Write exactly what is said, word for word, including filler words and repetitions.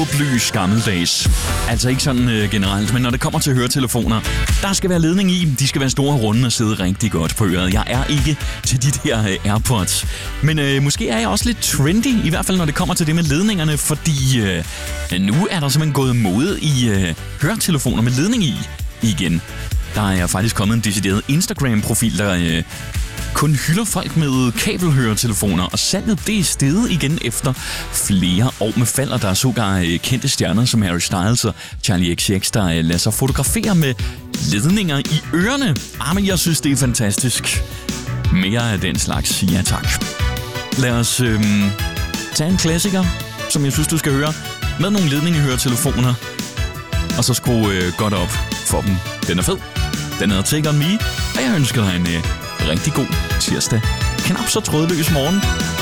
Lys gammeldags. Altså ikke sådan øh, generelt, men når det kommer til høretelefoner, der skal være ledning i. De skal være store og runde og sidde rigtig godt på øret. Jeg er ikke til de der øh, AirPods. Men øh, måske er jeg også lidt trendy, i hvert fald når det kommer til det med ledningerne, fordi øh, nu er der simpelthen gået mode i øh, høretelefoner med ledning i igen. Der er faktisk kommet en decideret Instagram-profil, der øh, kun hylder folk med kabelhøretelefoner, og salget det er steget igen efter flere år med fald, og der er sågar øh, kendte stjerner som Harry Styles og Charlie X C X, der øh, lader sig fotografere med ledninger i ørerne. Ah, men jeg synes, det er fantastisk. Mere af den slags, ja tak. Lad os øh, tage en klassiker, som jeg synes, du skal høre, med nogle ledningehøretelefoner, og så skrue øh, godt op for dem. Den er fed. Den hedder Take On Me, og jeg ønsker dig en øh, rigtig god tirsdag. Knap så trådløs morgen.